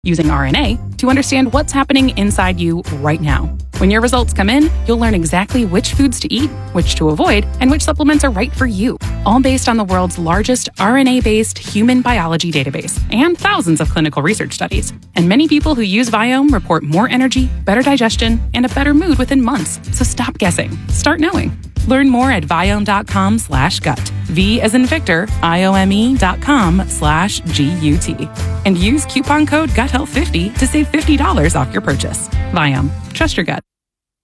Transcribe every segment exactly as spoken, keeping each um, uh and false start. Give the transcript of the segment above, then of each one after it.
using R N A to understand what's happening inside you right now. When your results come in, you'll learn exactly which foods to eat, which to avoid, and which supplements are right for you, all based on the world's largest R N A-based human biology database and thousands of clinical research studies. And many people who use Viome report more energy, better digestion, and a better mood within months. So stop guessing. Start knowing. Learn more at Viome.com slash gut. V as in Victor, I-O-M-E dot com slash G-U-T. And use coupon code gut health fifty to save fifty dollars off your purchase. Viome. Trust your gut.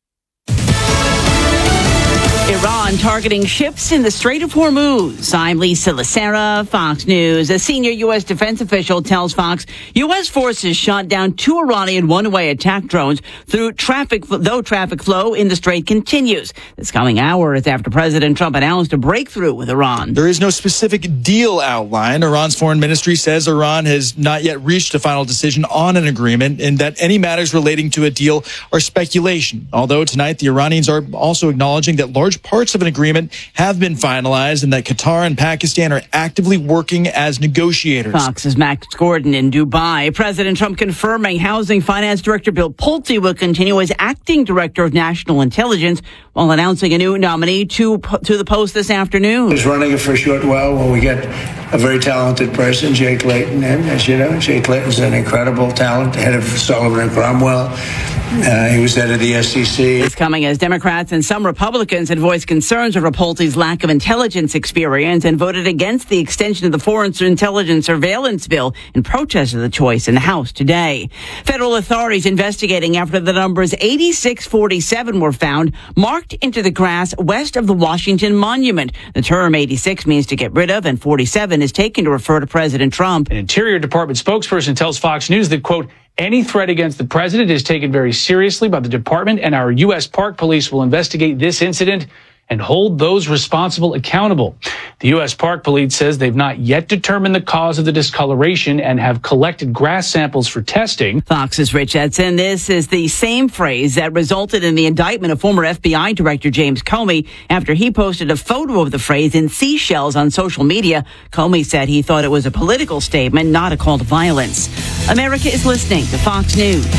Iran targeting ships in the Strait of Hormuz. I'm Lisa Lacera, Fox News. A senior U S defense official tells Fox U S forces shot down two Iranian one-way attack drones through traffic, though traffic flow in the Strait continues. This coming hours after President Trump announced a breakthrough with Iran. There is no specific deal outlined. Iran's foreign ministry says Iran has not yet reached a final decision on an agreement and that any matters relating to a deal are speculation. Although tonight the Iranians are also acknowledging that large parts of an agreement have been finalized and that Qatar and Pakistan are actively working as negotiators. Fox's Max Gordon in Dubai. President Trump confirming Housing Finance Director Bill Pulte will continue as acting director of national intelligence while announcing a new nominee to to the post this afternoon. He's running it for a short while while we get a very talented person, Jay Clayton, in. As you know, Jay Clayton's an incredible talent, head of Sullivan and Cromwell. Uh, he was head of the S E C. It's coming as Democrats and some Republicans had voiced concerns over Pulte's lack of intelligence experience and voted against the extension of the Foreign Intelligence Surveillance Bill in protest of the choice in the House today. Federal authorities investigating after the numbers eighty-six forty-seven were found marked into the grass west of the Washington Monument. The term eighty-six means to get rid of, and forty-seven is taken to refer to President Trump. An Interior Department spokesperson tells Fox News that, quote, any threat against the president is taken very seriously by the department, and our U S Park Police will investigate this incident and hold those responsible accountable. The U S Park Police says they've not yet determined the cause of the discoloration and have collected grass samples for testing. Fox's Rich Edson. This is the same phrase that resulted in the indictment of former F B I Director James Comey after he posted a photo of the phrase in seashells on social media. Comey said he thought it was a political statement, not a call to violence. America is listening to Fox News.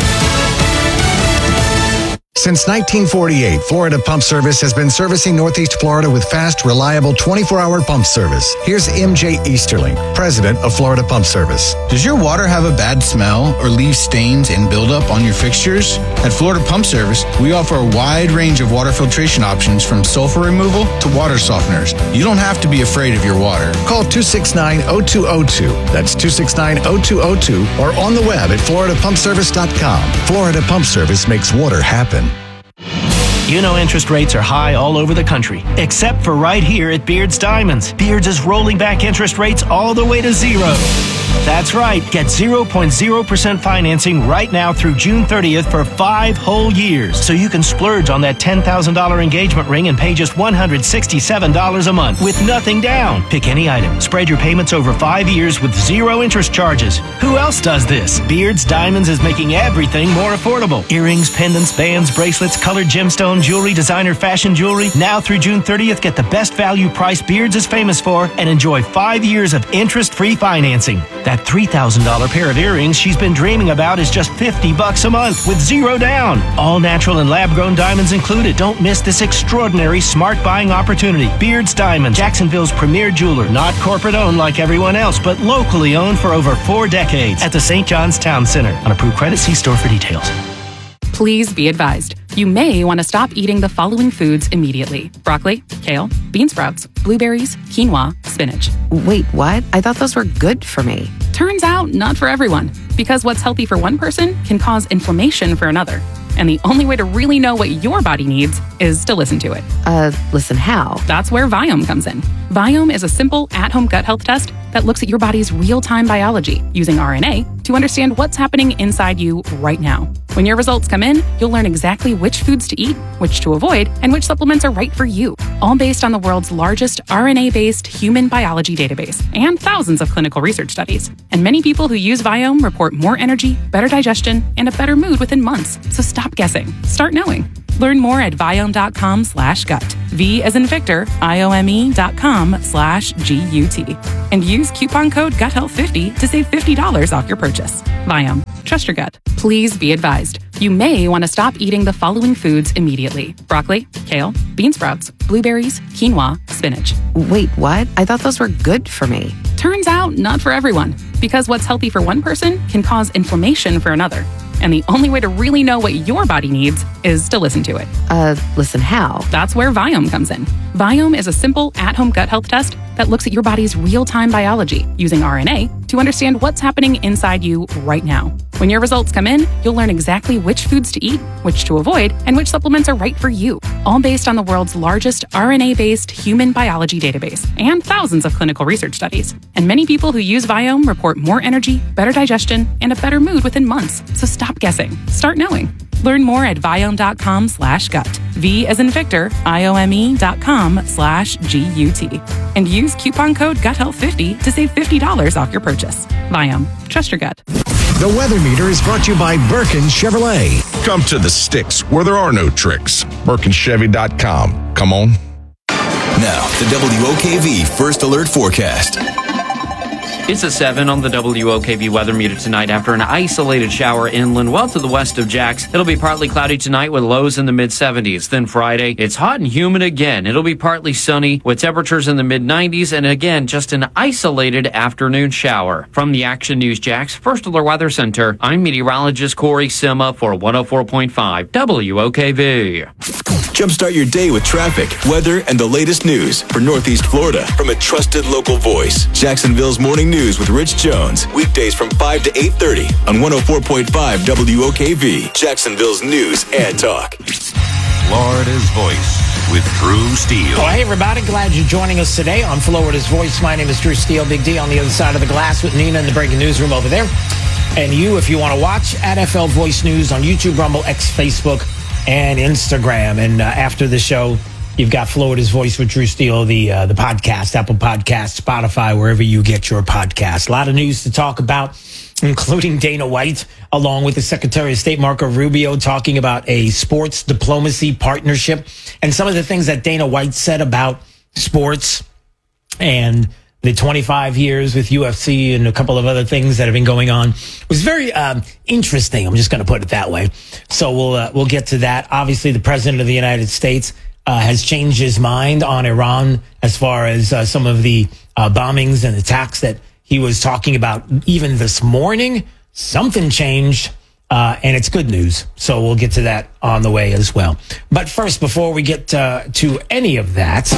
Since nineteen forty-eight, Florida Pump Service has been servicing Northeast Florida with fast, reliable twenty-four hour pump service. Here's M J Easterling, president of Florida Pump Service. Does your water have a bad smell or leave stains and buildup on your fixtures? At Florida Pump Service, we offer a wide range of water filtration options from sulfur removal to water softeners. You don't have to be afraid of your water. Call two six nine, zero two zero two. That's two six nine, zero two zero two or on the web at florida pump service dot com. Florida Pump Service makes water happen. You know interest rates are high all over the country, except for right here at Beards Diamonds. Beards is rolling back interest rates all the way to zero. That's right. Get zero point zero percent financing right now through June thirtieth for five whole years. So you can splurge on that ten thousand dollars engagement ring and pay just one hundred sixty-seven dollars a month with nothing down. Pick any item. Spread your payments over five years with zero interest charges. Who else does this? Beards Diamonds is making everything more affordable. Earrings, pendants, bands, bracelets, colored gemstone jewelry, designer fashion jewelry. Now through June thirtieth, get the best value price Beards is famous for and enjoy five years of interest-free financing. That three thousand dollars pair of earrings she's been dreaming about is just fifty bucks a month with zero down. All natural and lab-grown diamonds included. Don't miss this extraordinary smart buying opportunity. Beards Diamonds, Jacksonville's premier jeweler. Not corporate-owned like everyone else, but locally owned for over four decades at the Saint John's Town Center. On approved credit, see store for details. Please be advised, you may want to stop eating the following foods immediately. Broccoli, kale, bean sprouts, blueberries, quinoa, spinach. Wait, what? I thought those were good for me. Turns out, not for everyone. Because what's healthy for one person can cause inflammation for another. And the only way to really know what your body needs is to listen to it. Uh, listen how? That's where Viome comes in. Viome is a simple, at-home gut health test that looks at your body's real-time biology using R N A to understand what's happening inside you right now. When your results come in, you'll learn exactly which foods to eat, which to avoid, and which supplements are right for you, all based on the world's largest R N A-based human biology database and thousands of clinical research studies. And many people who use Viome report more energy, better digestion, and a better mood within months. So stop guessing. Start knowing. Learn more at Viome.com slash gut. V as in Victor, I-O-M-E dot com slash G-U-T. And use coupon code gut health fifty to save fifty dollars off your purchase. Viome. Trust your gut. Please be advised. You may want to stop eating the following foods immediately. Broccoli, kale, bean sprouts, blueberries, quinoa, spinach. Wait, what? I thought those were good for me. Turns out, not for everyone. Because what's healthy for one person can cause inflammation for another. And the only way to really know what your body needs is to listen to it. Uh, listen how? That's where Viome comes in. Viome is a simple, at-home gut health test that looks at your body's real-time biology using R N A to understand what's happening inside you right now. When your results come in, you'll learn exactly which foods to eat, which to avoid, and which supplements are right for you. All based on the world's largest R N A-based human biology database and thousands of clinical research studies. And many people who use Viome report more energy, better digestion, and a better mood within months. So stop guessing. Start knowing. Learn more at Viome.com slash gut. V as in Victor, I-O-M-E dot com slash G-U-T. And use coupon code gut health fifty to save fifty dollars off your purchase. Viome. Trust your gut. The Weather Meter is brought to you by Birkin Chevrolet. Come to the sticks where there are no tricks. Birkin Chevy dot com. Come on. Now, the W O K V First Alert Forecast. It's a seven on the W O K V weather meter tonight after an isolated shower inland well to the west of Jax. It'll be partly cloudy tonight with lows in the mid seventies. Then Friday, it's hot and humid again. It'll be partly sunny with temperatures in the mid nineties and again, just an isolated afternoon shower. From the Action News Jax First Alert Weather Center, I'm meteorologist Corey Sima for one oh four point five W O K V. Jumpstart your day with traffic, weather, and the latest news for Northeast Florida from a trusted local voice. Jacksonville's Morning News with Rich Jones. Weekdays from five to eight thirty on one oh four point five W O K V. Jacksonville's News and Talk. Florida's Voice with Drew Steele. Oh, hey, everybody. Glad you're joining us today on Florida's Voice. My name is Drew Steele. Big D on the other side of the glass with Nina in the breaking newsroom over there. And you, if you want to watch, at F L Voice News on YouTube, Rumble, X, Facebook, and Instagram. And uh, after the show, you've got Florida's Voice with Drew Steele, the uh, the podcast, Apple Podcasts, Spotify, wherever you get your podcast. A lot of news to talk about, including Dana White, along with the Secretary of State, Marco Rubio, talking about a sports diplomacy partnership and some of the things that Dana White said about sports and the twenty-five years with U F C and a couple of other things that have been going on. It was very um, interesting. I'm just going to put it that way. So we'll uh, we'll get to that. Obviously, the President of the United States uh, has changed his mind on Iran as far as uh, some of the uh, bombings and attacks that he was talking about even this morning. Something changed, uh, and it's good news. So we'll get to that on the way as well. But first, before we get uh, to any of that,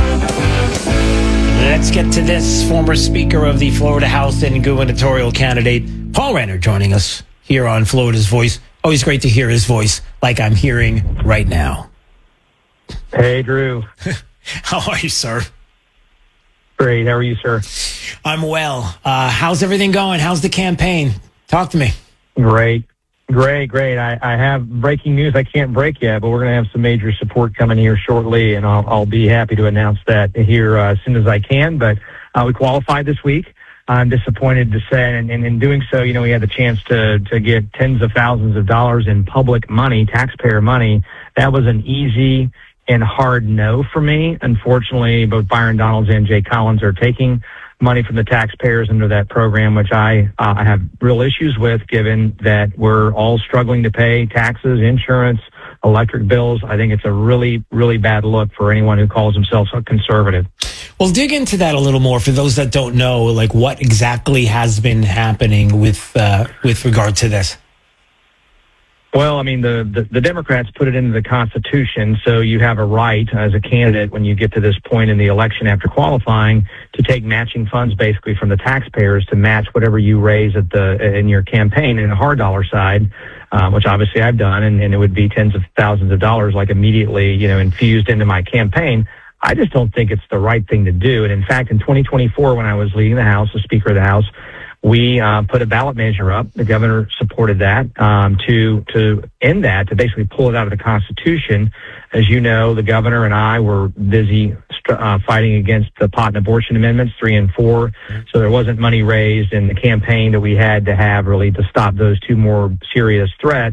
let's get to this. Former Speaker of the Florida House and gubernatorial candidate, Paul Renner, joining us here on Florida's Voice. Always great to hear his voice like I'm hearing right now. Hey, Drew. How are you, sir? Great. How are you, sir? I'm well. Uh, how's everything going? How's the campaign? Talk to me. Great. Great, great. I, I have breaking news I can't break yet, but we're going to have some major support coming here shortly, and I'll, I'll be happy to announce that here uh, as soon as I can. But uh, we qualified this week. I'm disappointed to say, and, and in doing so, you know, we had the chance to, to get tens of thousands of dollars in public money, taxpayer money. That was an easy and hard no for me. Unfortunately, both Byron Donalds and Jay Collins are taking money from the taxpayers under that program, which I uh, I have real issues with, given that we're all struggling to pay taxes, insurance, electric bills. I think it's a really, really bad look for anyone who calls themselves a conservative. Well, dig into that a little more for those that don't know, like what exactly has been happening with uh, with regard to this. Well, I mean, the, the, the Democrats put it into the Constitution, so you have a right as a candidate when you get to this point in the election after qualifying to take matching funds basically from the taxpayers to match whatever you raise at the in your campaign in a hard dollar side, um, which obviously I've done, and, and it would be tens of thousands of dollars like immediately, you know, infused into my campaign. I just don't think it's the right thing to do. And in fact, in twenty twenty-four, when I was leading the House, the Speaker of the House, we uh, put a ballot measure up. The governor supported that um, to to end that, to basically pull it out of the Constitution. As you know, the governor and I were busy uh, fighting against the pot and abortion amendments, three and four. So there wasn't money raised in the campaign that we had to have really to stop those two more serious threats.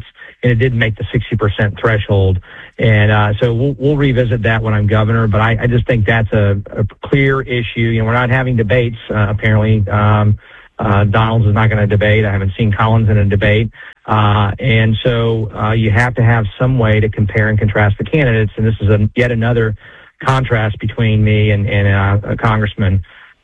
and it didn't make the sixty percent threshold. And uh, so we'll, we'll revisit that when I'm governor. But I, I just think that's a, a clear issue. You know, we're not having debates, uh, apparently. Um, uh, Donalds is not going to debate. I haven't seen Collins in a debate. Uh, and so uh, you have to have some way to compare and contrast the candidates. And this is a, yet another contrast between me and, and uh, a congressman.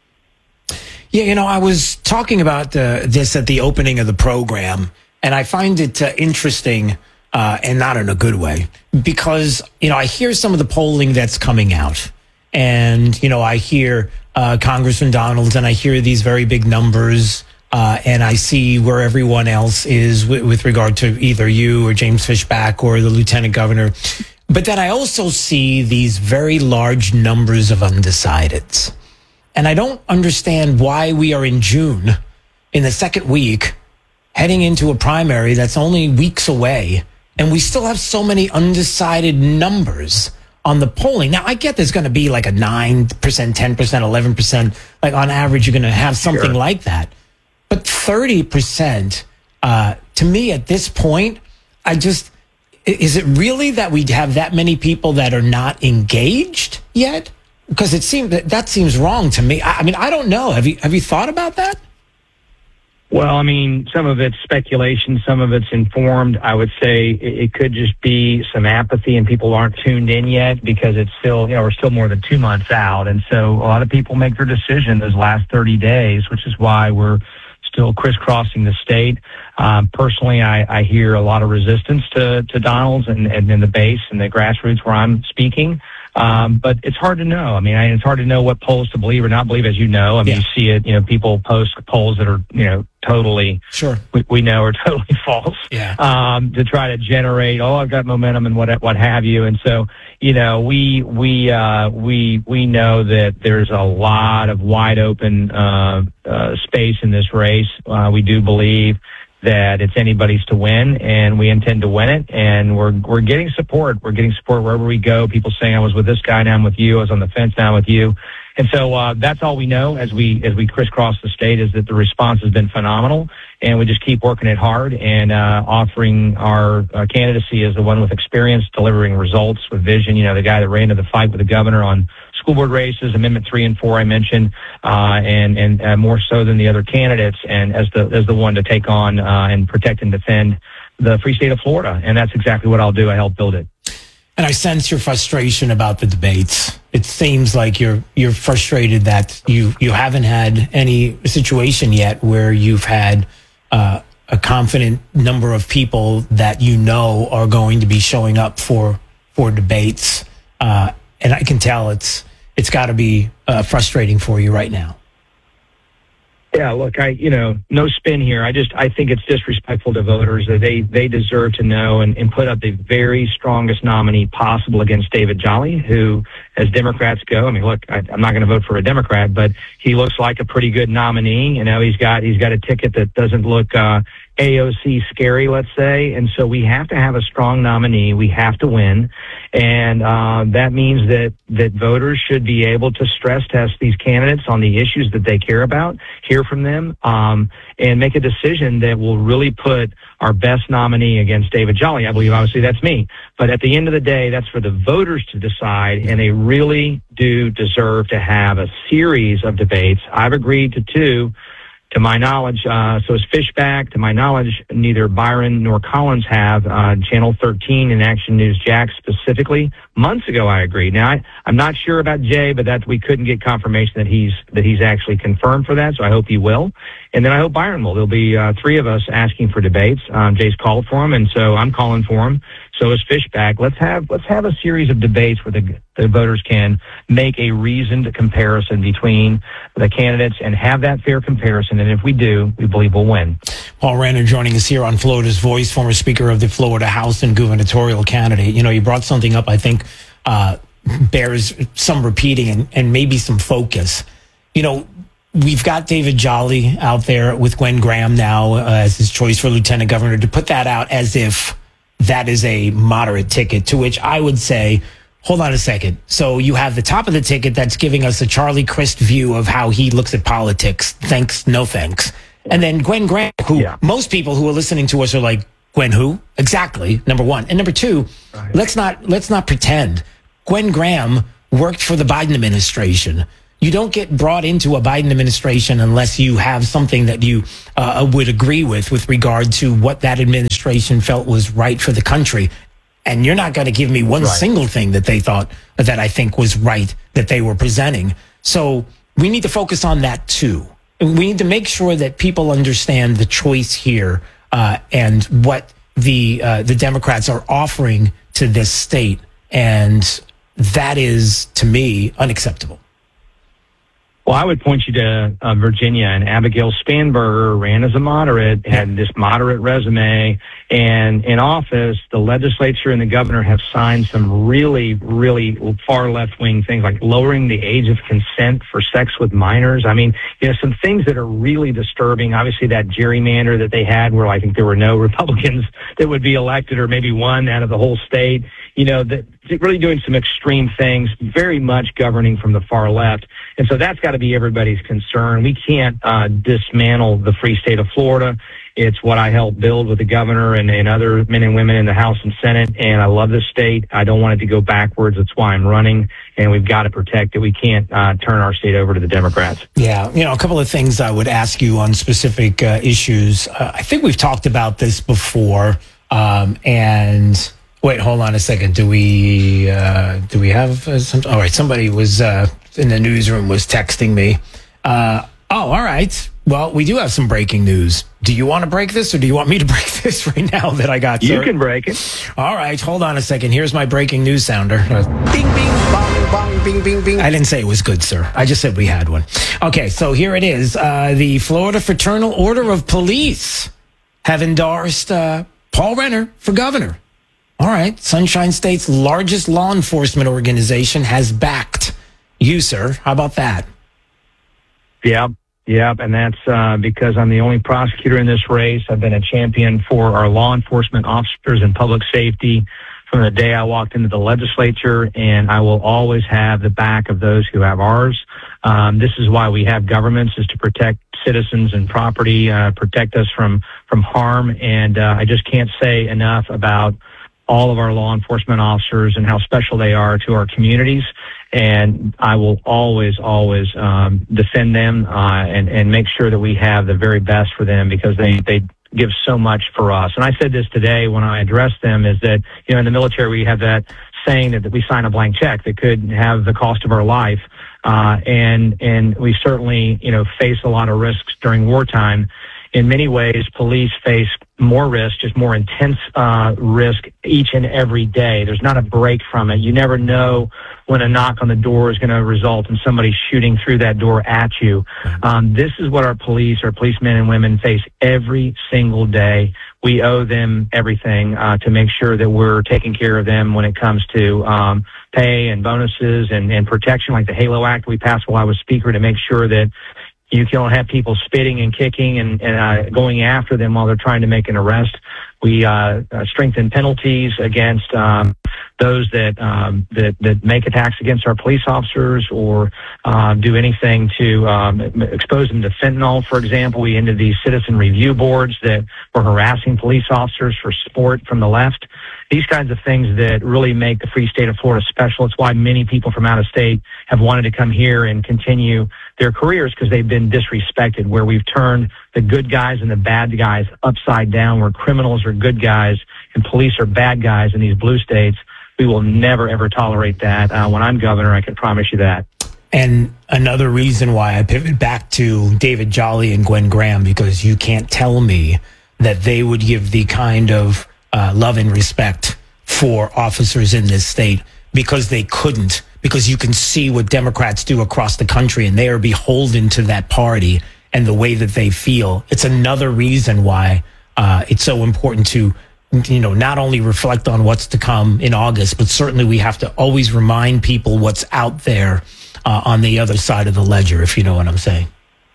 Yeah, you know, I was talking about uh, this at the opening of the program, and I find it uh, interesting, uh, and not in a good way, because, you know, I hear some of the polling that's coming out, and, you know, I hear uh, Congressman Donalds, and I hear these very big numbers, uh, and I see where everyone else is w- with regard to either you or James Fishback or the lieutenant governor. But then I also see these very large numbers of undecideds. And I don't understand why we are in June, in the second week, heading into a primary that's only weeks away, and we still have so many undecided numbers on the polling. Now, I get there's going to be like a nine percent, ten percent, eleven percent. Like on average, you're going to have something sure. like that. But thirty percent, uh, to me at this point, I just, is it really that we have that many people that are not engaged yet? Because it seems that that seems wrong to me. I, I mean, I don't know. Have you have you thought about that? Well, I mean, some of it's speculation, some of it's informed. I would say it, it could just be some apathy and people aren't tuned in yet because it's still, you know, we're still more than two months out. And so a lot of people make their decision those last thirty days, which is why we're still crisscrossing the state. Um, personally, I, I hear a lot of resistance to, to Donalds and, and in the base and the grassroots where I'm speaking. Um, but it's hard to know. I mean, I, it's hard to know what polls to believe or not believe, as you know. I mean, yeah. you see it, you know, people post polls that are, you know, totally, sure. we, we know are totally false, yeah. um, to try to generate, oh, I've got momentum and what, what have you. And so, you know, we, we, uh, we, we know that there's a lot of wide open, uh, uh, space in this race. Uh, we do believe that it's anybody's to win, and we intend to win it. And we're we're getting support. We're getting support wherever we go. People saying, I was with this guy, now I'm with you. I was on the fence, now I'm with you. And so uh, that's all we know as we as we crisscross the state, is that the response has been phenomenal, and we just keep working it hard and uh, offering our uh, candidacy as the one with experience, delivering results with vision. You know, the guy that ran to the fight with the governor on school board races, Amendment three and four I mentioned, uh, and and uh, more so than the other candidates, and as the as the one to take on uh, and protect and defend the free state of Florida. And that's exactly what I'll do. I help build it. And I sense your frustration about the debates. It seems like you're you're frustrated that you you haven't had any situation yet where you've had uh, a confident number of people that you know are going to be showing up for for debates. Uh, and I can tell it's it's got to be uh, frustrating for you right now. Yeah, look, I, you know, no spin here. I just, I think it's disrespectful to voters that they, they deserve to know and, and put up the very strongest nominee possible against David Jolly, who, as Democrats go, I mean, look, I, I'm not going to vote for a Democrat, but he looks like a pretty good nominee. You know, he's got, he's got a ticket that doesn't look, uh, A O C scary, let's say. And so we have to have a strong nominee. We have to win. And uh, that means that, that voters should be able to stress test these candidates on the issues that they care about, hear from them, um, and make a decision that will really put our best nominee against David Jolly. I believe, obviously, that's me. But at the end of the day, that's for the voters to decide, and they really do deserve to have a series of debates. I've agreed to two. To my knowledge, uh, so is Fishback. To my knowledge, neither Byron nor Collins have. Uh, Channel thirteen and Action News Jax specifically. Months ago, I agreed. Now, I, I'm not sure about Jay, but that we couldn't get confirmation that he's that he's actually confirmed for that. So I hope he will, and then I hope Byron will. There'll be uh, three of us asking for debates. Um, Jay's called for him, and so I'm calling for him. So is Fishback. Let's have let's have a series of debates where the, the voters can make a reasoned comparison between the candidates and have that fair comparison. And if we do, we believe we'll win. Paul Renner joining us here on Florida's Voice, former Speaker of the Florida House and gubernatorial candidate. You know, you brought something up I think uh, bears some repeating and, and maybe some focus. You know, we've got David Jolly out there with Gwen Graham now uh, as his choice for lieutenant governor. To put that out as if that is a moderate ticket, to which I would say, hold on a second. So you have the top of the ticket that's giving us a Charlie Crist view of how he looks at politics. Thanks, no thanks. And then Gwen Graham, who yeah. most people who are listening to us are like, Gwen who? Exactly, number one. And number two, right. let's not let's not pretend. Gwen Graham worked for the Biden administration. You don't get brought into a Biden administration unless you have something that you uh, would agree with with regard to what that administration felt was right for the country. And you're not going to give me one right. single thing that they thought that I think was right that they were presenting. So we need to focus on that too. We need to make sure that people understand the choice here uh, and what the uh, the Democrats are offering to this state. And that is, to me, unacceptable. Well, I would point you to uh, Virginia, and Abigail Spanberger ran as a moderate, had this moderate resume, and in office, the legislature and the governor have signed some really, really far left-wing things, like lowering the age of consent for sex with minors. I mean, you know, some things that are really disturbing. Obviously, that gerrymander that they had where I think there were no Republicans that would be elected, or maybe one out of the whole state. You know, that really doing some extreme things, very much governing from the far left. And so that's got to be everybody's concern. We can't uh, dismantle the free state of Florida. It's what I helped build with the governor and, and other men and women in the House and Senate. And I love this state. I don't want it to go backwards. That's why I'm running. And we've got to protect it. We can't uh, turn our state over to the Democrats. Yeah. You know, a couple of things I would ask you on specific uh, issues. Uh, I think we've talked about this before. Um, and... Wait, hold on a second. Do we uh, do we have uh, some? All right, somebody was uh, in the newsroom was texting me. Uh, oh, all right. Well, we do have some breaking news. Do you want to break this, or do you want me to break this right now that I got? You sir? can break it. All right, hold on a second. Here's my breaking news sounder. Uh, bing, bing, bong, bong, bing, bing, bing. I didn't say it was good, sir. I just said we had one. Okay, so here it is. Uh, the Florida Fraternal Order of Police have endorsed uh, Paul Renner for governor. All right. Sunshine State's largest law enforcement organization has backed you, sir. How about that? Yeah. Yeah. And that's uh, because I'm the only prosecutor in this race. I've been a champion for our law enforcement officers and public safety from the day I walked into the legislature, and I will always have the back of those who have ours. Um, this is why we have governments, is to protect citizens and property, uh, protect us from, from harm. And uh, I just can't say enough about all of our law enforcement officers and how special they are to our communities. And I will always, always um, defend them uh, and, and make sure that we have the very best for them, because they, they give so much for us. And I said this today when I addressed them, is that, you know, in the military we have that saying that, that we sign a blank check that could have the cost of our life. Uh, and, and we certainly, you know, face a lot of risks during wartime. In many ways, police face more risk, just more intense uh, risk each and every day. There's not a break from it. You never know when a knock on the door is going to result in somebody shooting through that door at you. Um, this is what our police, our policemen and women face every single day. We owe them everything uh, to make sure that we're taking care of them when it comes to um, pay and bonuses and, and protection, like the HALO Act we passed while I was Speaker, to make sure that you can't have people spitting and kicking and, and uh, going after them while they're trying to make an arrest. We uh, uh, strengthen penalties against um, those that, um, that that make attacks against our police officers or uh, do anything to um, expose them to fentanyl, for example. We ended these citizen review boards that were harassing police officers for support from the left. These kinds of things that really make the free state of Florida special. It's why many people from out of state have wanted to come here and continue their careers, because they've been disrespected, where we've turned the good guys and the bad guys upside down, where criminals are good guys and police are bad guys in these blue states. We will never, ever tolerate that. Uh, when I'm governor, I can promise you that. And another reason why I pivot back to David Jolly and Gwen Graham, because you can't tell me that they would give the kind of uh, love and respect for officers in this state, because they couldn't, because you can see what Democrats do across the country, and they are beholden to that party and the way that they feel. It's another reason why uh, it's so important to, you know, not only reflect on what's to come in August, but certainly we have to always remind people what's out there uh, on the other side of the ledger, if you know what I'm saying.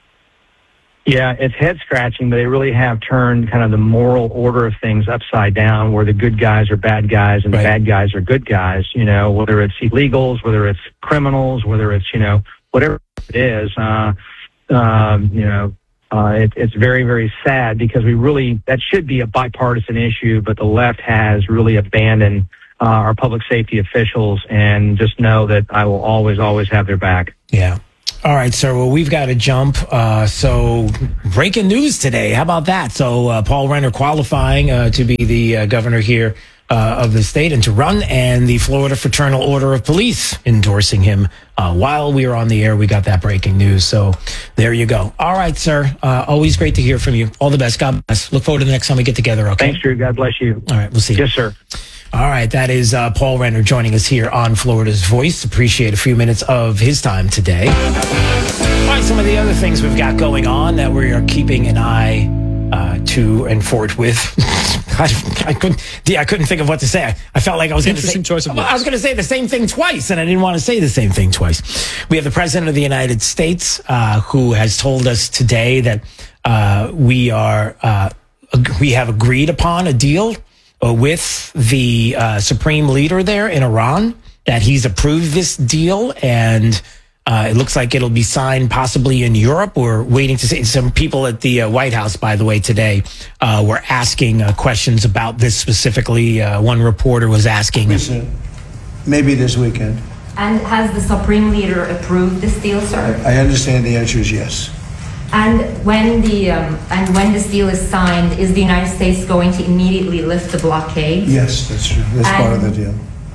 Yeah, it's head scratching, but they really have turned kind of the moral order of things upside down, where the good guys are bad guys and right. the bad guys are good guys, you know, whether it's illegals, whether it's criminals, whether it's, you know, whatever it is, uh, um, you know, Uh, it, it's very, very sad because we really, that should be a bipartisan issue, but the left has really abandoned uh, our public safety officials, and just know that I will always, always have their back. Yeah. All right, sir. Well, we've got to jump. Uh, so breaking news today. How about that? So uh, Paul Renner qualifying uh, to be the uh, governor here uh, of the state and to run, and the Florida Fraternal Order of Police endorsing him. Uh, while we were on the air, we got that breaking news. So there you go. All right, sir. Uh, always great to hear from you. All the best. God bless. Look forward to the next time we get together. Okay. Thanks, Drew. God bless you. All right. We'll see you. Yes, sir. All right. That is uh, Paul Renner joining us here on Florida's Voice. Appreciate a few minutes of his time today. All right. Some of the other things we've got going on that we are keeping an eye uh, to and forth with. I, I couldn't. I couldn't think of what to say. I, I felt like I was going to say. Choice of I was going to say the same thing twice, and I didn't want to say the same thing twice. We have the President of the United States, uh, who has told us today that uh, we are uh, we have agreed upon a deal uh, with the uh, supreme leader there in Iran. That he's approved this deal, and Uh, it looks like it'll be signed possibly in Europe. We're waiting to see. Some people at the uh, White House, by the way, today uh, were asking uh, questions about this specifically. Uh, one reporter was asking. Listen, maybe this weekend. And has the Supreme Leader approved this deal, sir? I understand the answer is yes. And when the um, and when this deal is signed, is the United States going to immediately lift the blockade? Yes, that's true. That's and, part of the deal.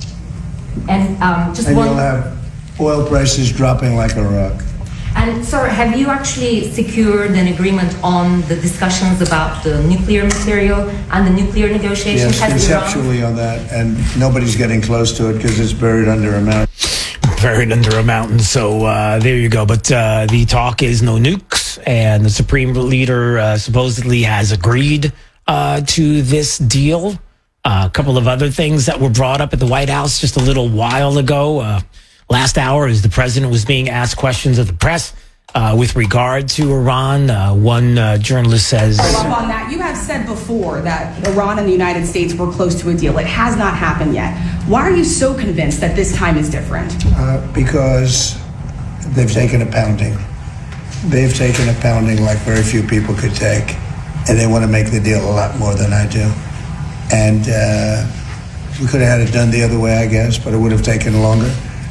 And um, just and one. you'll have oil prices dropping like a rock. And sir, have you actually secured an agreement on the discussions about the nuclear material and the nuclear negotiations? Yes, conceptually on that, and nobody's getting close to it because it's buried under a mountain. Buried under a mountain. So uh, there you go. But uh, the talk is no nukes, and the Supreme Leader uh, supposedly has agreed uh, to this deal. Uh, a couple of other things that were brought up at the White House just a little while ago. Uh, Last hour, as the president was being asked questions of the press uh, with regard to Iran, uh, one uh, journalist says... Follow up on that. You have said before that Iran and the United States were close to a deal. It has not happened yet. Why are you so convinced that this time is different? Uh, because they've taken a pounding. They've taken a pounding like very few people could take, and they want to make the deal a lot more than I do. And uh, we could have had it done the other way, I guess, but it would have taken longer.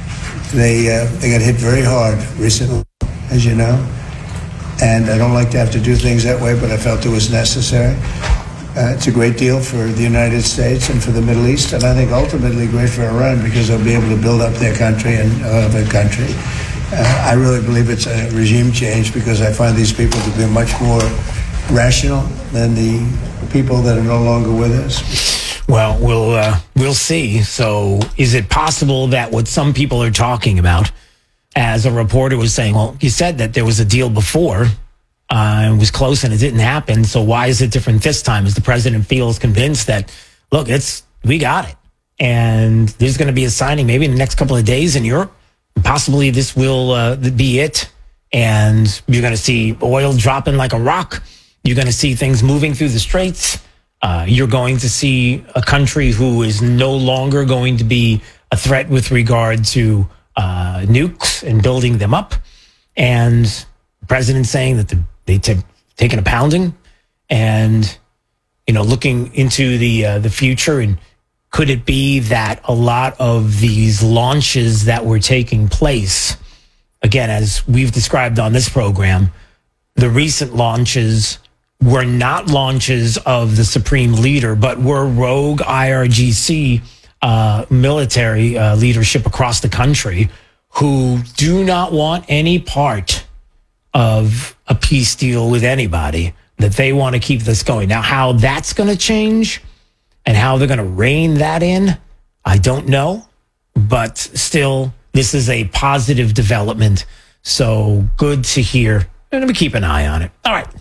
They uh, they got hit very hard recently, as you know, and I don't like to have to do things that way, but I felt it was necessary. Uh, it's a great deal for the United States and for the Middle East, and I think ultimately great for Iran because they'll be able to build up their country and uh, their country. Uh, I really believe it's a regime change because I find these people to be much more rational than the people that are no longer with us. Well, we'll uh, we'll see. So is it possible that what some people are talking about, as a reporter was saying, well, you said that there was a deal before uh, and was close and it didn't happen. So why is it different this time? As the president feels convinced that, look, it's we got it. And there's going to be a signing maybe in the next couple of days in Europe. Possibly this will uh, be it. And you're going to see oil dropping like a rock. You're going to see things moving through the straits. Uh, you're going to see a country who is no longer going to be a threat with regard to uh, nukes and building them up. And the president saying that the, they t- taken a pounding and, you know, looking into the uh, the future. And could it be that a lot of these launches that were taking place, again, as we've described on this program, the recent launches were not launches of the Supreme Leader, but were rogue I R G C uh, military uh, leadership across the country who do not want any part of a peace deal with anybody, that they want to keep this going. Now, how that's going to change and how they're going to rein that in, I don't know. But still, this is a positive development. So good to hear. Let me keep an eye on it. All right.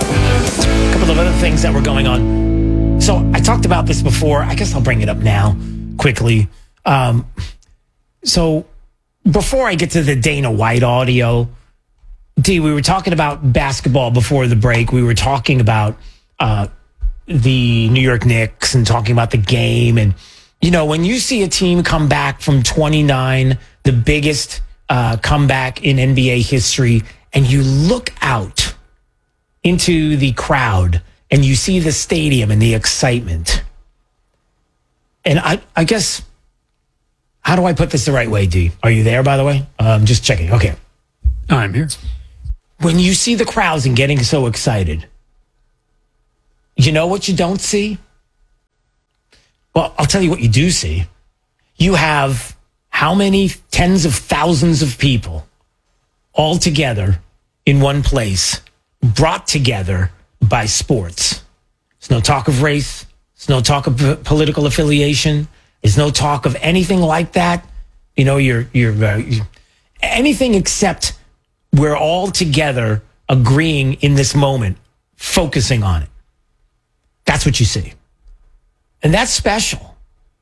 A couple of other things that were going on. So I talked about this before. I guess I'll bring it up now quickly. Um, so before I get to the Dana White audio, D, we were talking about basketball before the break. We were talking about uh, the New York Knicks and talking about the game. And, you know, when you see a team come back from twenty-nine, the biggest uh, comeback in N B A history, and you look out into the crowd and you see the stadium and the excitement. And I, I guess, how do I put this the right way, D? Are you there, by the way? I'm um, just checking. Okay. I'm here. When you see the crowds and getting so excited, you know what you don't see? Well, I'll tell you what you do see. You have how many tens of thousands of people all together in one place, brought together by sports. There's no talk of race. There's no talk of political affiliation. There's no talk of anything like that. You know, you're, you're, uh, you, anything except we're all together agreeing in this moment, focusing on it. That's what you see. And that's special.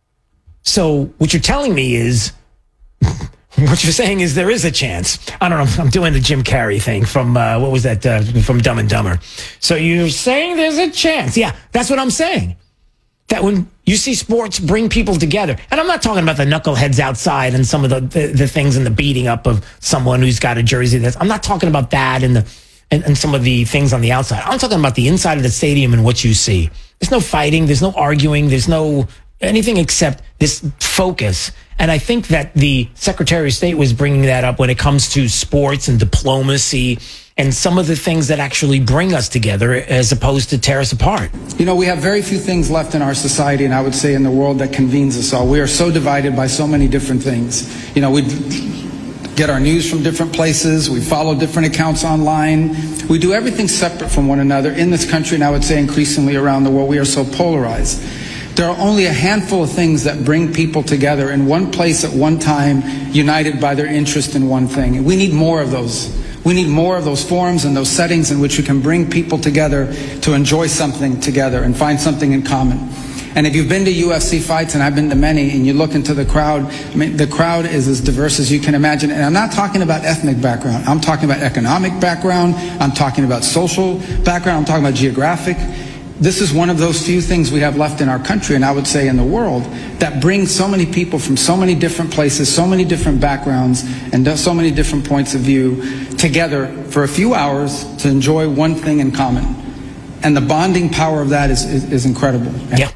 So what you're telling me is, what you're saying is there is a chance. I don't know. I'm doing the Jim Carrey thing from, uh, what was that, uh, from Dumb and Dumber. So you're saying there's a chance. Yeah, that's what I'm saying. That when you see sports bring people together, and I'm not talking about the knuckleheads outside and some of the, the, the things and the beating up of someone who's got a jersey that's, I'm not talking about that and the, and, and some of the things on the outside. I'm talking about the inside of the stadium and what you see. There's no fighting. There's no arguing. There's no anything except this focus. And I think that the Secretary of State was bringing that up when it comes to sports and diplomacy and some of the things that actually bring us together as opposed to tear us apart. You know, we have very few things left in our society, and I would say in the world, that convenes us all. We are so divided by so many different things. You know, we get our news from different places. We follow different accounts online. We do everything separate from one another in this country, and I would say increasingly around the world. We are so polarized. There are only a handful of things that bring people together in one place at one time, united by their interest in one thing. And we need more of those. We need more of those forums and those settings in which we can bring people together to enjoy something together and find something in common. And if you've been to U F C fights, and I've been to many, and you look into the crowd, I mean, the crowd is as diverse as you can imagine. And I'm not talking about ethnic background. I'm talking about economic background. I'm talking about social background. I'm talking about geographic. This is one of those few things we have left in our country, and I would say in the world, that brings so many people from so many different places, so many different backgrounds, and so many different points of view together for a few hours to enjoy one thing in common. And the bonding power of that is, is, is incredible. Yeah.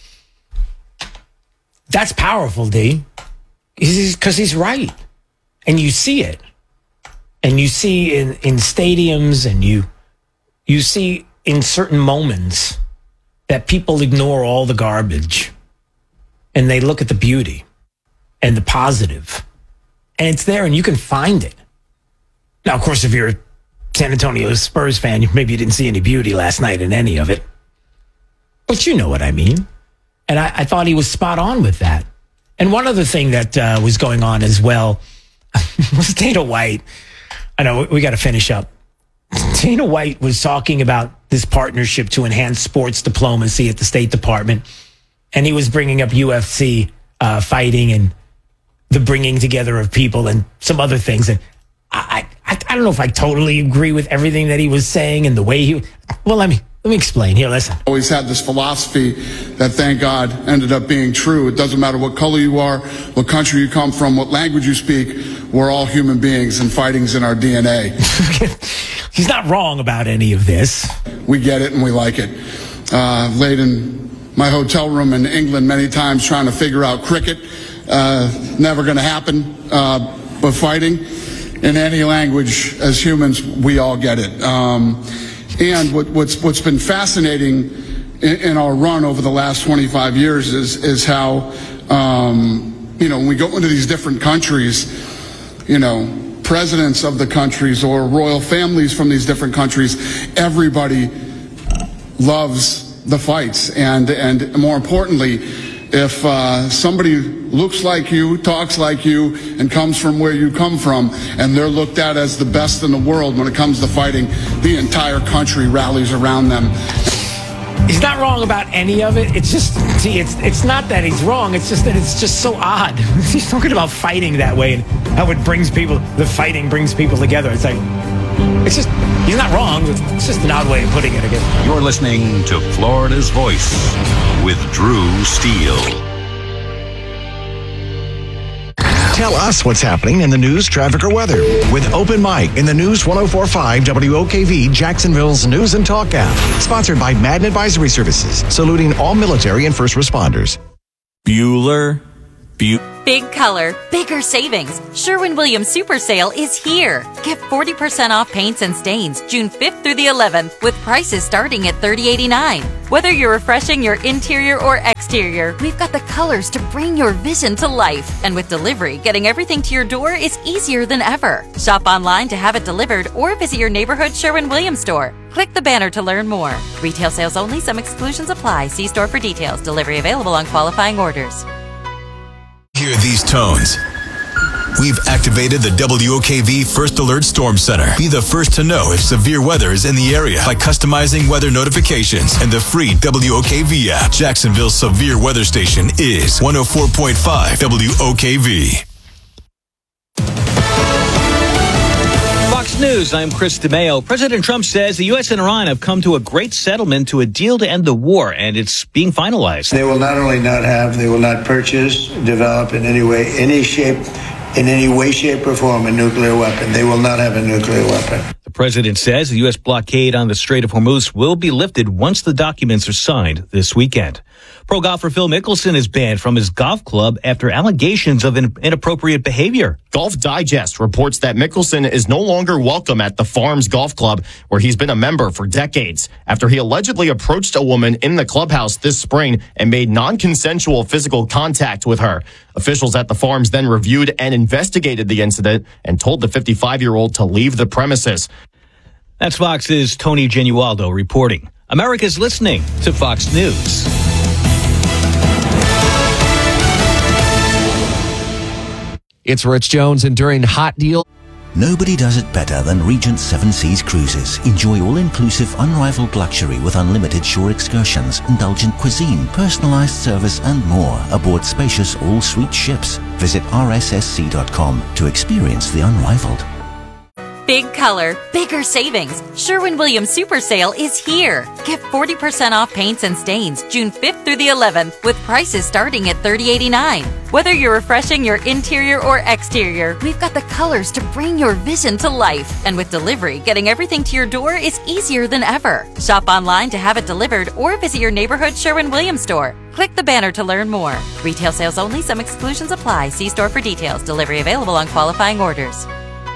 That's powerful, D. Because he's right. And you see it. And you see in, in stadiums, and you you see in certain moments that people ignore all the garbage and they look at the beauty and the positive, and it's there and you can find it. Now, of course, if you're a San Antonio Spurs fan, maybe you didn't see any beauty last night in any of it, but you know what I mean. And I, I thought he was spot on with that. And one other thing that uh, was going on as well was Dana White. I know we, we got to finish up. Dana White was talking about this partnership to enhance sports diplomacy at the State Department, and he was bringing up U F C uh, fighting and the bringing together of people and some other things. And I, I, I don't know if I totally agree with everything that he was saying and the way he. Well, let me let me explain. Here, listen. Always had this philosophy that, thank God, ended up being true. It doesn't matter what color you are, what country you come from, what language you speak. We're all human beings, and fighting's in our D N A. He's not wrong about any of this. We get it and we like it. Uh, laid in my hotel room in England many times trying to figure out cricket. Uh, never going to happen. Uh, but fighting in any language, as humans, we all get it. Um, and what, what's what's been fascinating in, in our run over the last twenty-five years is is how um, you know, when we go into these different countries, you know, presidents of the countries or royal families from these different countries, everybody loves the fights. And, and more importantly, if uh, somebody looks like you, talks like you, and comes from where you come from, and they're looked at as the best in the world when it comes to fighting, the entire country rallies around them. He's not wrong about any of it. It's just, see, it's it's not that he's wrong. It's just that it's just so odd. He's talking about fighting that way and how it brings people, the fighting brings people together. It's like, it's just, he's not wrong. It's just an odd way of putting it again. You're listening to Florida's Voice with Drew Steele. Tell us what's happening in the news, traffic, or weather with Open Mic in the News one oh four point five W O K V Jacksonville's News and Talk app. Sponsored by Madden Advisory Services, saluting all military and first responders. Bueller. Bu- Big color, bigger savings. Sherwin-Williams Super Sale is here. Get forty percent off paints and stains June fifth through the eleventh with prices starting at thirty eighty-nine. Whether you're refreshing your interior or exterior, we've got the colors to bring your vision to life. And with delivery, getting everything to your door is easier than ever. Shop online to have it delivered or visit your neighborhood Sherwin-Williams store. Click the banner to learn more. Retail sales only. Some exclusions apply. See store for details. Delivery available on qualifying orders. Hear these tones. We've activated the W O K V First Alert Storm Center. Be the first to know if severe weather is in the area by customizing weather notifications and the free W O K V app. Jacksonville's severe weather station is one oh four point five W O K V. Fox News, I'm Chris DeMeo. President Trump says the U S and Iran have come to a great settlement to a deal to end the war, and it's being finalized. They will not only not have, they will not purchase, develop in any way, any shape, in any way, shape, or form a nuclear weapon. They will not have a nuclear weapon. The president says the U S blockade on the Strait of Hormuz will be lifted once the documents are signed this weekend. Pro golfer Phil Mickelson is banned from his golf club after allegations of inappropriate behavior. Golf Digest reports that Mickelson is no longer welcome at the Farms Golf Club, where he's been a member for decades, after he allegedly approached a woman in the clubhouse this spring and made non-consensual physical contact with her. Officials at the Farms then reviewed and investigated the incident and told the fifty-five-year-old to leave the premises. That's Fox's Tony Genualdo reporting. America's listening to Fox News. It's Rich Jones, and during Hot Deal. Nobody does it better than Regent Seven Seas Cruises. Enjoy all-inclusive, unrivaled luxury with unlimited shore excursions, indulgent cuisine, personalized service, and more aboard spacious all-suite ships. Visit R S S C dot com to experience the unrivaled. Big color, bigger savings. Sherwin-Williams Super Sale is here. Get forty percent off paints and stains June fifth through the eleventh with prices starting at thirty eighty-nine. Whether you're refreshing your interior or exterior, we've got the colors to bring your vision to life. And with delivery, getting everything to your door is easier than ever. Shop online to have it delivered or visit your neighborhood Sherwin-Williams store. Click the banner to learn more. Retail sales only. Some exclusions apply. See store for details. Delivery available on qualifying orders.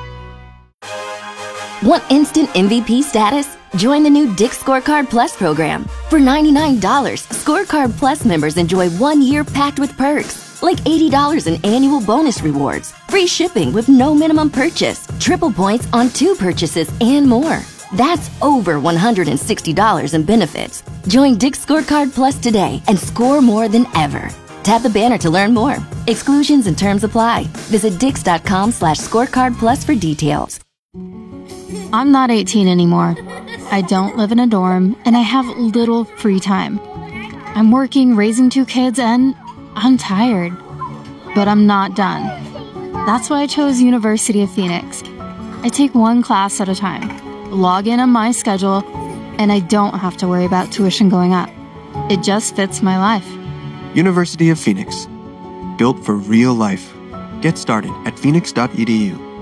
Want instant M V P status? Join the new Dick's Scorecard Plus program. For ninety-nine dollars, Scorecard Plus members enjoy one year packed with perks, like eighty dollars in annual bonus rewards, free shipping with no minimum purchase, triple points on two purchases, and more. That's over one hundred sixty dollars in benefits. Join Dick's Scorecard Plus today and score more than ever. Tap the banner to learn more. Exclusions and terms apply. Visit dix.com slash scorecard plus for details. I'm not eighteen anymore. I don't live in a dorm, and I have little free time. I'm working, raising two kids, and I'm tired. But I'm not done. That's why I chose University of Phoenix. I take one class at a time, log in on my schedule, and I don't have to worry about tuition going up. It just fits my life. University of Phoenix. Built for real life. Get started at phoenix dot e d u.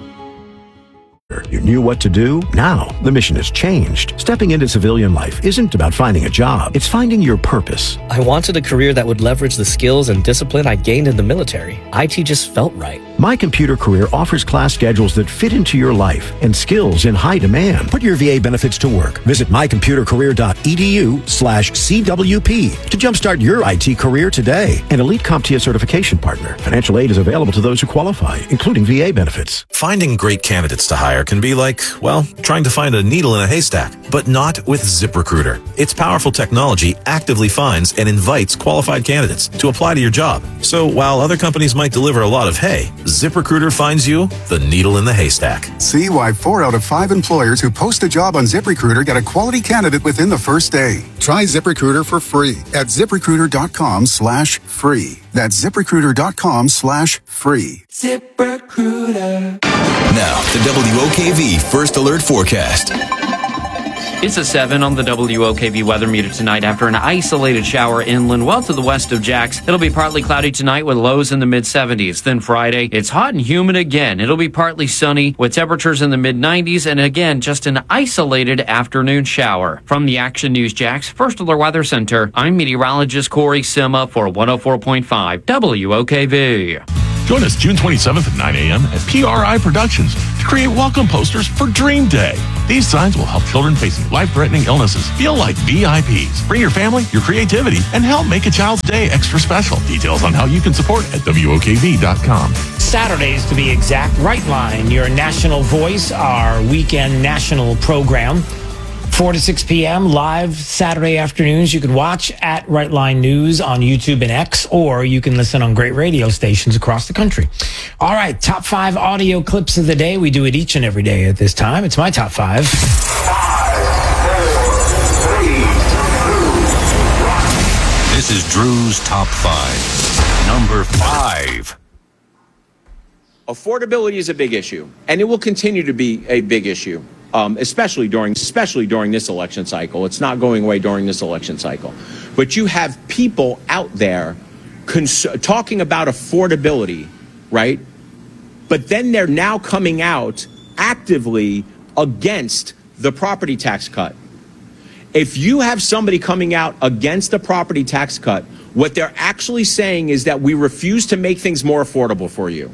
You knew what to do? Now, the mission has changed. Stepping into civilian life isn't about finding a job. It's finding your purpose. I wanted a career that would leverage the skills and discipline I gained in the military. I T just felt right. My Computer Career offers class schedules that fit into your life and skills in high demand. Put your V A benefits to work. Visit my computer career dot e d u slash C W P to jumpstart your I T career today. An Elite CompTIA certification partner. Financial aid is available to those who qualify, including V A benefits. Finding great candidates to hire can be like, well, trying to find a needle in a haystack, but not with ZipRecruiter. Its powerful technology actively finds and invites qualified candidates to apply to your job. So while other companies might deliver a lot of hay, ZipRecruiter finds you the needle in the haystack. See why four out of five employers who post a job on ZipRecruiter get a quality candidate within the first day. Try ZipRecruiter for free at ZipRecruiter.com slash free. That's ZipRecruiter.com slash free. ZipRecruiter. Now, the W O K V First Alert Forecast. It's a seven on the W O K V weather meter tonight after an isolated shower inland well to the west of Jax. It'll be partly cloudy tonight with lows in the mid seventies. Then Friday, it's hot and humid again. It'll be partly sunny with temperatures in the mid nineties and again, just an isolated afternoon shower. From the Action News Jax First Alert Weather Center, I'm meteorologist Corey Sima for one oh four point five W O K V. Join us June twenty-seventh at nine a.m. at P R I Productions to create welcome posters for Dream Day. These signs will help children facing life-threatening illnesses feel like V I Ps. Bring your family, your creativity, and help make a child's day extra special. Details on how you can support at W O K V dot com. Saturdays, to be exact, Right Line, your national voice, our weekend national program. four to six p.m. live Saturday afternoons. You can watch at Right Line News on YouTube and X, or you can listen on great radio stations across the country. All right, top five audio clips of the day. We do it each and every day at this time. It's my top five. This is Drew's top five. Number five. Affordability is a big issue, and it will continue to be a big issue. Um, especially during especially during this election cycle. It's not going away during this election cycle. But you have people out there cons- talking about affordability, right? But then they're now coming out actively against the property tax cut. If you have somebody coming out against the property tax cut, what they're actually saying is that we refuse to make things more affordable for you.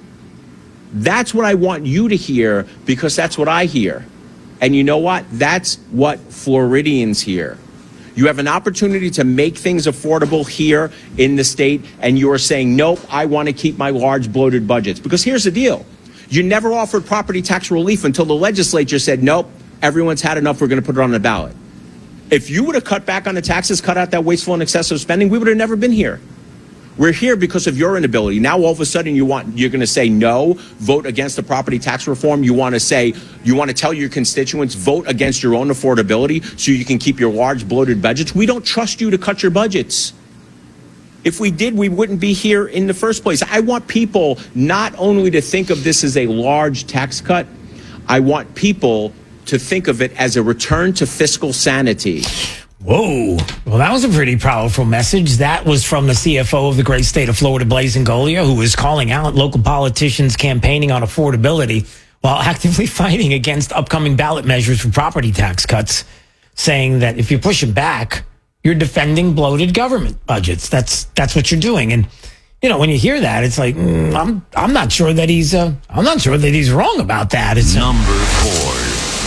That's what I want you to hear, because that's what I hear. And you know what? That's what Floridians hear. You have an opportunity to make things affordable here in the state, and you are saying, nope, I want to keep my large bloated budgets. Because here's the deal. You never offered property tax relief until the legislature said, nope, everyone's had enough, we're going to put it on the ballot. If you would have cut back on the taxes, cut out that wasteful and excessive spending, we would have never been here. We're here because of your inability. Now all of a sudden you want you're going to say no, vote against the property tax reform. You want to say you want to tell your constituents vote against your own affordability so you can keep your large bloated budgets. We don't trust you to cut your budgets. If we did, we wouldn't be here in the first place. I want people not only to think of this as a large tax cut, I want people to think of it as a return to fiscal sanity. Whoa. Well, that was a pretty powerful message. That was from the C F O of the great state of Florida, Blazing Golia, who was calling out local politicians campaigning on affordability while actively fighting against upcoming ballot measures for property tax cuts, saying that if you push it back, you're defending bloated government budgets. That's that's what you're doing. And, you know, when you hear that, it's like, mm, I'm I'm not sure that he's uh, I'm not sure that he's wrong about that. It's number four.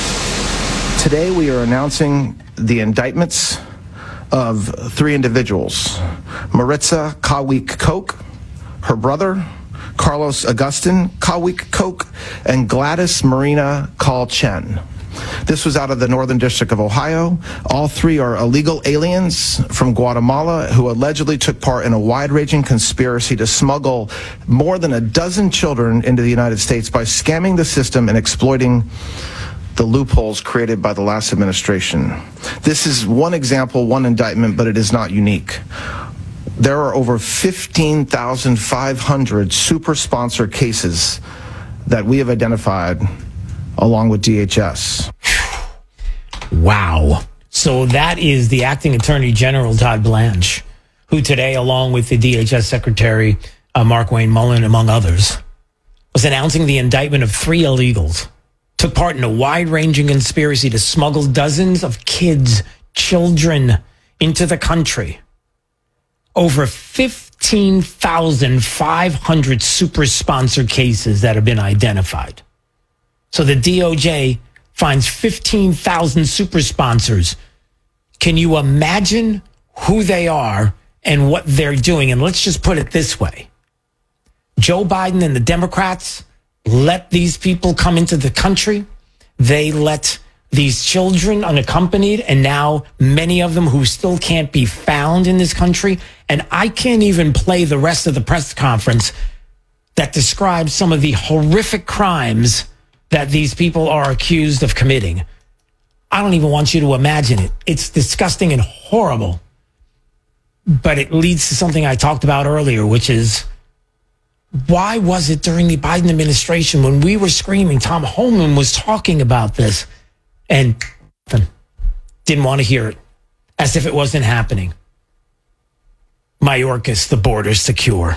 Today we are announcing the indictments of three individuals: Maritza Kawik Koch, her brother, Carlos Agustin Kawik Koch, and Gladys Marina Call Chen. This was out of the Northern District of Ohio. All three are illegal aliens from Guatemala who allegedly took part in a wide-ranging conspiracy to smuggle more than a dozen children into the United States by scamming the system and exploiting the loopholes created by the last administration. This is one example, one indictment, but it is not unique. There are over fifteen thousand five hundred super sponsor cases that we have identified along with D H S. Wow. So that is the acting attorney general, Todd Blanche, who today, along with the D H S secretary, uh, Mark Wayne Mullen, among others, was announcing the indictment of three illegals. Took part in a wide-ranging conspiracy to smuggle dozens of kids, children, into the country. Over fifteen thousand five hundred super sponsor cases that have been identified. So the D O J finds fifteen thousand super sponsors. Can you imagine who they are and what they're doing? And let's just put it this way. Joe Biden and the Democrats let these people come into the country. They let these children unaccompanied, and now many of them who still can't be found in this country. And I can't even play the rest of the press conference that describes some of the horrific crimes that these people are accused of committing. I don't even want you to imagine it. It's disgusting and horrible. But it leads to something I talked about earlier, which is, why was it during the Biden administration when we were screaming, Tom Homan was talking about this, and Didn't want to hear it. As if it wasn't happening. Mayorkas, the border's secure.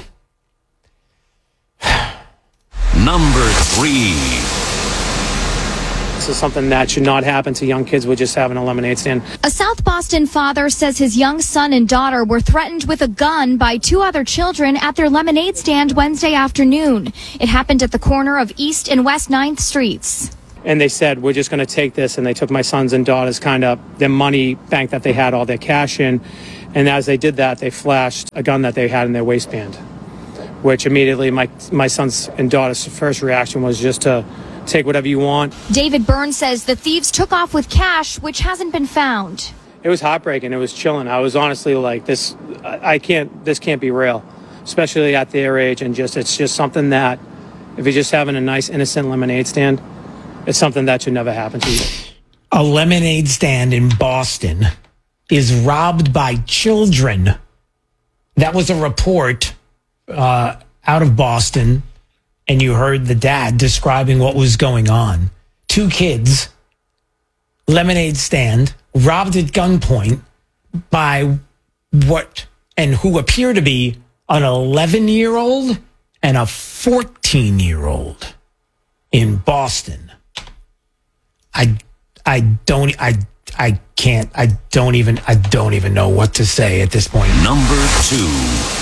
Number three. This is something that should not happen to young kids with just having a lemonade stand. A South Boston father says his young son and daughter were threatened with a gun by two other children at their lemonade stand Wednesday afternoon. It happened at the corner of East and West ninth Streets. And they said, we're just going to take this. And they took my sons and daughters kind of their money bank that they had all their cash in. And as they did that, they flashed a gun that they had in their waistband, which immediately my, my sons and daughters' first reaction was just to take whatever you want. David Byrne says the thieves took off with cash, which hasn't been found. It was heartbreaking. It was chilling. I was honestly like, this, I can't, this can't be real, especially at their age. And just, it's just something that if you're just having a nice, innocent lemonade stand, it's something that should never happen to you. A lemonade stand in Boston is robbed by children. That was a report uh, out of Boston, and you heard the dad describing what was going on. Two kids, lemonade stand, robbed at gunpoint by what and who appear to be an eleven-year-old and a fourteen-year-old in Boston. I, I don't, I, I can't, I don't even, I don't even know what to say at this point. Number two.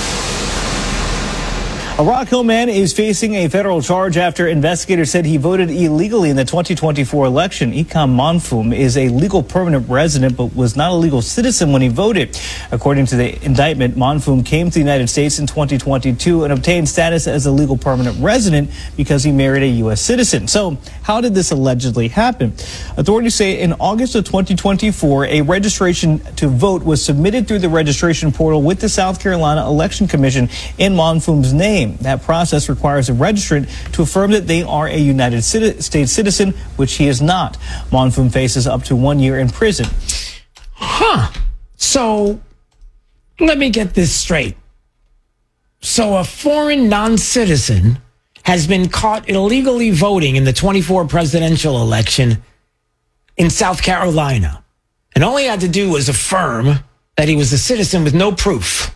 A Rock Hill man is facing a federal charge after investigators said he voted illegally in the twenty twenty-four election. Ikam Monfum is a legal permanent resident but was not a legal citizen when he voted. According to the indictment, Monfum came to the United States in twenty twenty-two and obtained status as a legal permanent resident because he married a U S citizen. So how did this allegedly happen? Authorities say in August of twenty twenty-four, a registration to vote was submitted through the registration portal with the South Carolina Election Commission in Monfum's name. That process requires a registrant to affirm that they are a United States citizen, which he is not. Monfum faces up to one year in prison. Huh. So, let me get this straight. So, a foreign non-citizen has been caught illegally voting in the twenty-four presidential election in South Carolina. And all he had to do was affirm that he was a citizen with no proof.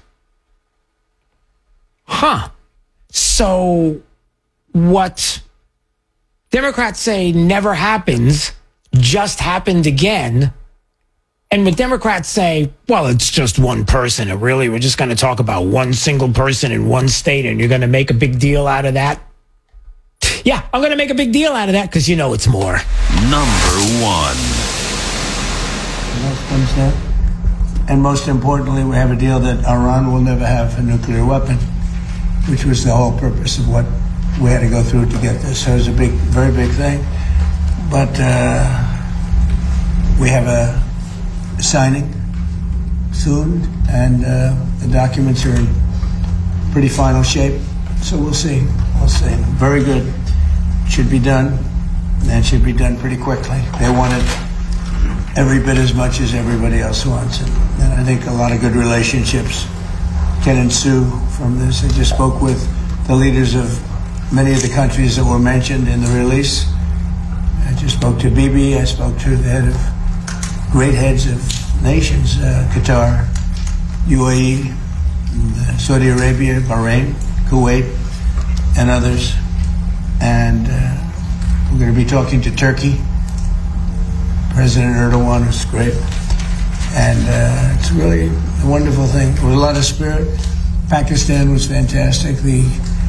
Huh. So, what Democrats say never happens just happened again. And what Democrats say, well, it's just one person. And really, we're just going to talk about one single person in one state, and you're going to make a big deal out of that. Yeah, I'm going to make a big deal out of that because you know it's more. Number one. And most importantly, we have a deal that Iran will never have a nuclear weapon, which was the whole purpose of what we had to go through to get this. So it was a big, very big thing. But uh, we have a signing soon, and uh, the documents are in pretty final shape. So we'll see. We'll see. Very good. Should be done, and should be done pretty quickly. They want it every bit as much as everybody else wants it. And I think a lot of good relationships can ensue from this. I just spoke with the leaders of many of the countries that were mentioned in the release. I just spoke to Bibi. I spoke to the head of great heads of nations, uh, Qatar, U A E, and, uh, Saudi Arabia, Bahrain, Kuwait, and others. And uh, we're going to be talking to Turkey. President Erdogan is great. And uh, it's really a wonderful thing. With a lot of spirit. Pakistan was fantastic. The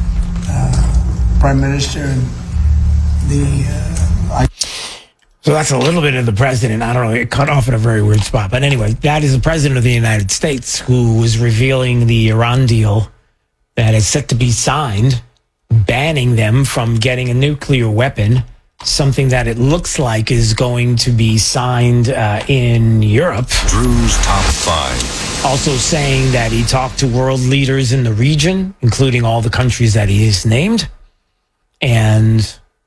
uh, Prime Minister and the... Uh, I- So that's a little bit of the president. I don't know. It cut off at a very weird spot. But anyway, that is the president of the United States who was revealing the Iran deal that is set to be signed, banning them from getting a nuclear weapon, something that it looks like is going to be signed uh, in Europe. Drew's Top Five. Also saying that he talked to world leaders in the region, including all the countries that he has named. And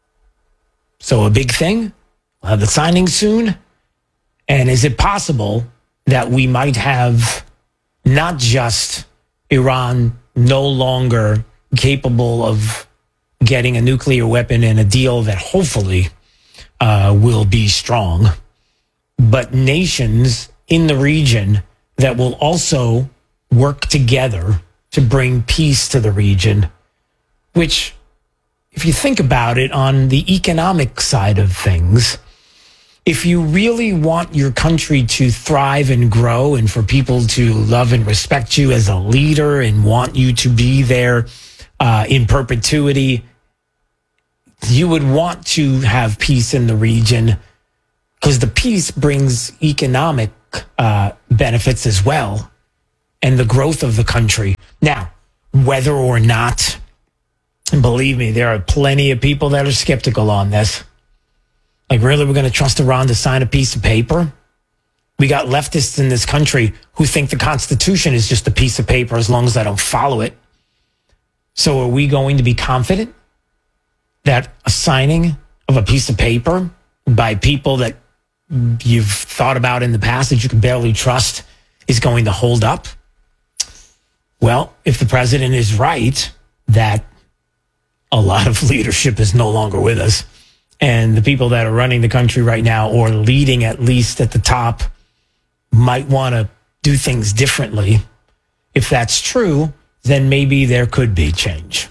so a big thing. We'll have the signing soon. And is it possible that we might have not just Iran no longer capable of getting a nuclear weapon and a deal that hopefully uh, will be strong, but nations in the region that will also work together to bring peace to the region, which, if you think about it on the economic side of things, if you really want your country to thrive and grow and for people to love and respect you as a leader and want you to be there uh, in perpetuity, you would want to have peace in the region, because the peace brings economic uh, benefits as well and the growth of the country. Now, whether or not, and believe me, there are plenty of people that are skeptical on this. Like, really, we're going to trust Iran to sign a piece of paper? We got leftists in this country who think the Constitution is just a piece of paper as long as I don't follow it. So are we going to be confident that a signing of a piece of paper by people that you've thought about in the past that you can barely trust is going to hold up? Well, if the president is right that a lot of leadership is no longer with us, and the people that are running the country right now, or leading at least at the top, might want to do things differently, if that's true, then maybe there could be change.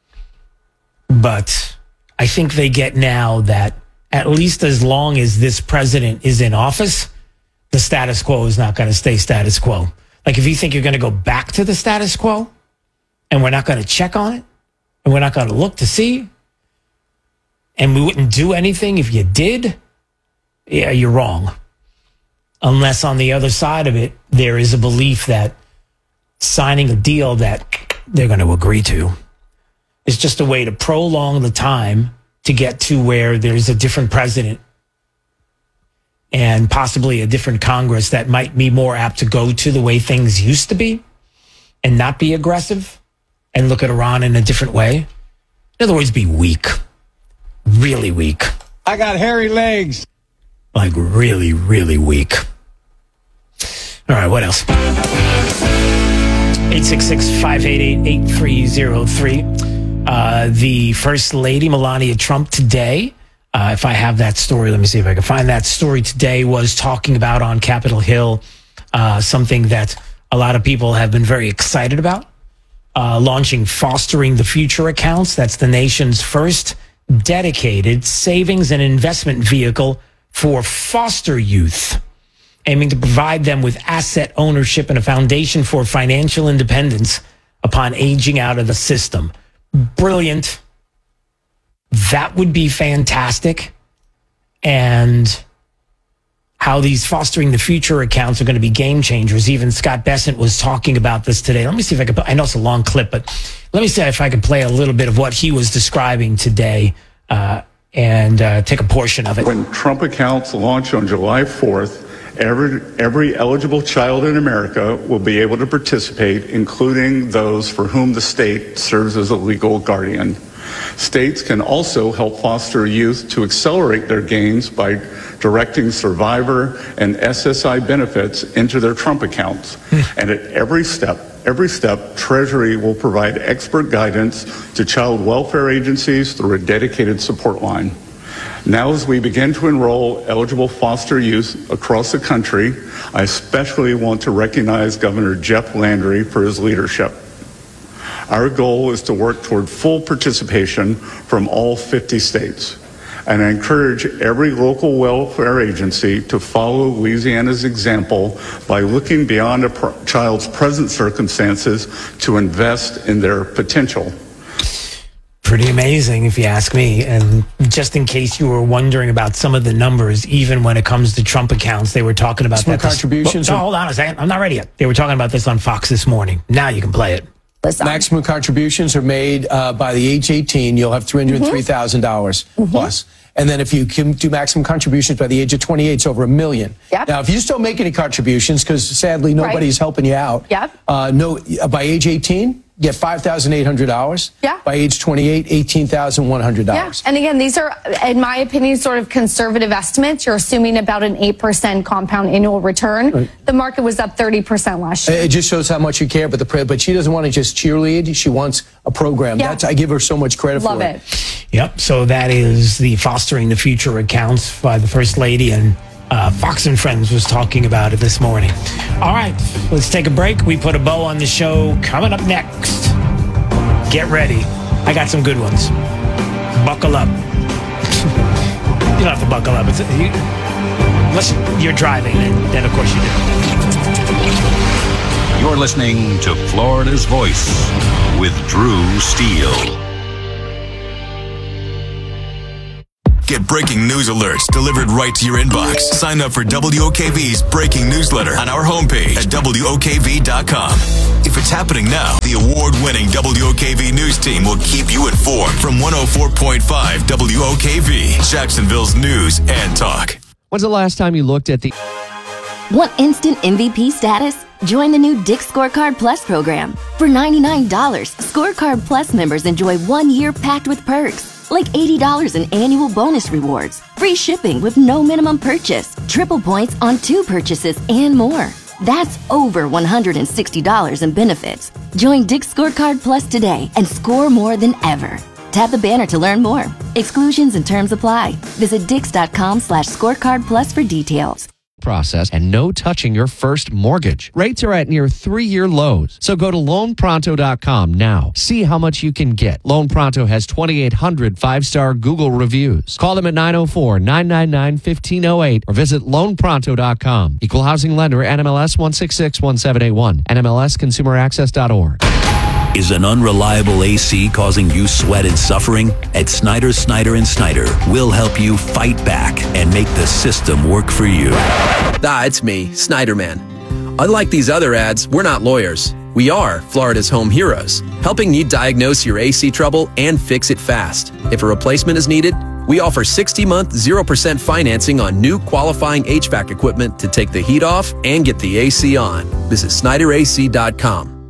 But I think they get now that at least as long as this president is in office, the status quo is not going to stay status quo. Like, if you think you're going to go back to the status quo and we're not going to check on it and we're not going to look to see, and we wouldn't do anything if you did, yeah, you're wrong. Unless on the other side of it, there is a belief that signing a deal that they're going to agree to is just a way to prolong the time to get to where there's a different president and possibly a different Congress that might be more apt to go to the way things used to be and not be aggressive and look at Iran in a different way. In other words, be weak. Really weak. I got hairy legs. Like really, really weak. All right, what else? eight six six, five eight eight, eight three zero three. Uh, the First Lady, Melania Trump, today, uh, if I have that story, let me see if I can find that story today, was talking about on Capitol Hill uh, something that a lot of people have been very excited about, uh, launching Fostering the Future accounts. That's the nation's first dedicated savings and investment vehicle for foster youth, aiming to provide them with asset ownership and a foundation for financial independence upon aging out of the system. Brilliant. That would be fantastic. And how these Fostering the Future accounts are going to be game changers. Even Scott Bessent was talking about this today. Let me see if I can, I know it's a long clip, but let me see if I can play a little bit of what he was describing today uh, and uh, take a portion of it. When Trump accounts launch on July fourth, every, every eligible child in America will be able to participate, including those for whom the state serves as a legal guardian. States can also help foster youth to accelerate their gains by directing survivor and S S I benefits into their Trump accounts. And at every step, every step, Treasury will provide expert guidance to child welfare agencies through a dedicated support line. Now, as we begin to enroll eligible foster youth across the country, I especially want to recognize Governor Jeff Landry for his leadership. Our goal is to work toward full participation from all fifty states. And I encourage every local welfare agency to follow Louisiana's example by looking beyond a pr- child's present circumstances to invest in their potential. Pretty amazing, if you ask me. And just in case you were wondering about some of the numbers, even when it comes to Trump accounts, they were talking about Some that. contributions. This, oh, hold on a second. I'm not ready yet. They were talking about this on Fox this morning. Now you can play it. Maximum contributions are made uh, by the age eighteen. You'll have three hundred three thousand dollars mm-hmm. plus. And then if you can do maximum contributions by the age of twenty-eight, it's over a million. Yep. Now, if you just don't make any contributions, because sadly nobody's right. helping you out, yep. uh, no, by age eighteen, you get five thousand eight hundred dollars. Yeah. By age twenty-eight, eighteen thousand one hundred dollars. Yeah. And again, these are, in my opinion, sort of conservative estimates. You're assuming about an eight percent compound annual return. Right. The market was up thirty percent last year. It just shows how much you care, but the but she doesn't want to just cheerlead. She wants a program. Yeah. That's, I give her so much credit Love for it. it. Yep. So that is the Fostering the Future accounts by the First Lady. And Uh, Fox and Friends was talking about it this morning. All right, let's take a break. We put a bow on the show. Coming up next, get ready. I got some good ones. Buckle up. You don't have to buckle up. It's, you, unless you're driving, then, then of course you do. You're listening to Florida's Voice with Drew Steele. Get breaking news alerts delivered right to your inbox. Sign up for W O K V's breaking newsletter on our homepage at W O K V dot com. If it's happening now, the award-winning W O K V news team will keep you informed from one oh four point five W O K V, Jacksonville's news and talk. When's the last time you looked at the... Want instant M V P status? Join the new Dick's Scorecard Plus program. For ninety-nine dollars, Scorecard Plus members enjoy one year packed with perks, like eighty dollars in annual bonus rewards, free shipping with no minimum purchase, triple points on two purchases, and more. That's over one hundred sixty dollars in benefits. Join Dick's Scorecard Plus today and score more than ever. Tap the banner to learn more. Exclusions and terms apply. Visit dix.com slash scorecard plus for details. Process and no touching your first mortgage. Rates are at near three-year lows. So go to loan pronto dot com now. See how much you can get. Loan Pronto has twenty-eight hundred five-star Google reviews. Call them at nine oh four, nine nine nine, one five oh eight or visit loan pronto dot com. Equal housing lender, N M L S one six six one seven eight one. N M L S consumer access dot org. Is an unreliable A C causing you sweat and suffering? At Snyder, Snyder and Snyder, we'll help you fight back and make the system work for you. Ah, it's me, Snyder Man. Unlike these other ads, we're not lawyers. We are Florida's home heroes, helping you diagnose your A C trouble and fix it fast. If a replacement is needed, we offer sixty-month, zero percent financing on new qualifying H V A C equipment to take the heat off and get the A C on. Visit Snyder A C dot com.